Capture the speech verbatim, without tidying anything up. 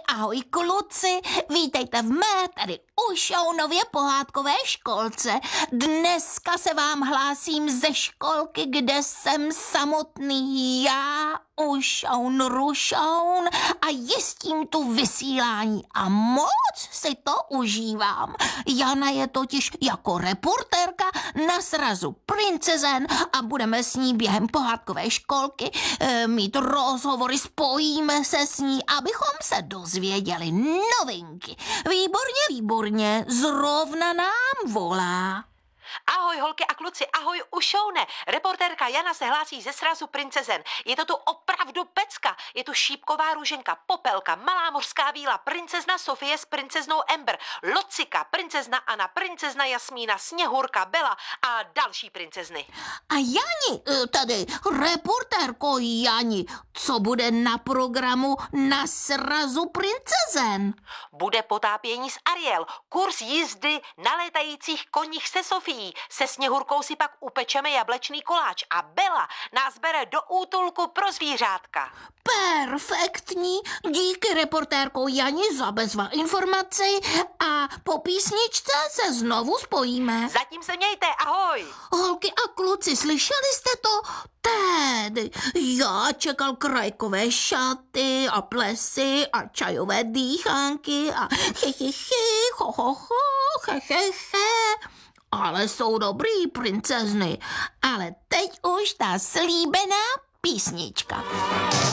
ahoj kluci, vítejte v mé tady Ušounově pohádkové školce. Dneska se vám hlásím ze školky, kde jsem samotný já, Ušoun Rušoun, a jistím tu vysílání a moc si to užívám. Jana je totiž jako reportérka na srazu princezen a budeme s ní během pohádkové školky e, mít rozhovory, spojíme se s ní, abychom se dozvěděli novinky. Výborně, výborně, zrovna nám volá. Ahoj holky a kluci, ahoj Ušoune. Reportérka Jana se hlásí ze srazu princezen. Je to tu opravdu pecka. Je tu šípková růženka, Popelka, malá mořská víla, princezna Sofie s princeznou Ember, Locika, princezna Anna, princezna Jasmína, Sněhurka, Bela a další princezny. A Jani, tady reportérko Jani, co bude na programu na srazu princezen? Bude potápění s Ariel, kurz jízdy na létajících koních se Sofií. Se Sněhurkou si pak upečeme jablečný koláč a Bela nás bere do útulku pro zvířátka. Perfektní, díky reportérko Jani za bezva informaci a po písničce se znovu spojíme. Zatím se mějte, ahoj. Holky a kluci, slyšeli jste to? Tedy, já čekal krajkové šaty a plesy a čajové dýchánky a chy, chy, chy, ho, ho, ho, he, he, he. Ale jsou dobrý princezny. Ale teď už ta slíbená písnička.